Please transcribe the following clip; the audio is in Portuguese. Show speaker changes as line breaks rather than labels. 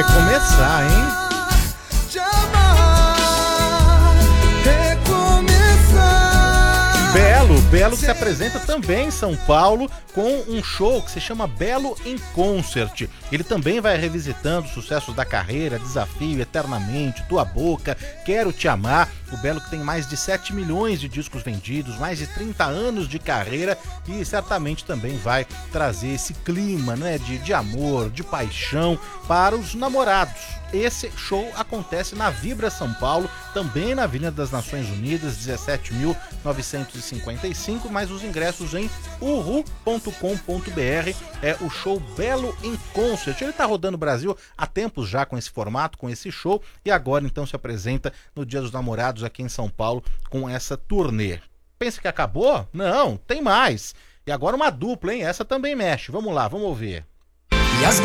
recomeçar, hein? Belo se apresenta também em São Paulo com um show que se chama Belo in Concert. Ele também vai revisitando os sucessos da carreira, Desafio, Eternamente, Tua Boca, Quero Te Amar. O Belo que tem mais de 7 milhões de discos vendidos, mais de 30 anos de carreira e certamente também vai trazer esse clima, né, de amor, de paixão para os namorados. Esse show acontece na Vibra São Paulo, também na Avenida das Nações Unidas, 17.955, mas os ingressos em uhu.com.br. É o show Belo in Concert. Ele está rodando o Brasil há tempos já com esse formato, com esse show, e agora então se apresenta no Dia dos Namorados aqui em São Paulo com essa turnê. Pensa que acabou? Não, tem mais. E agora uma dupla, hein? Essa também mexe. Vamos lá, vamos ouvir.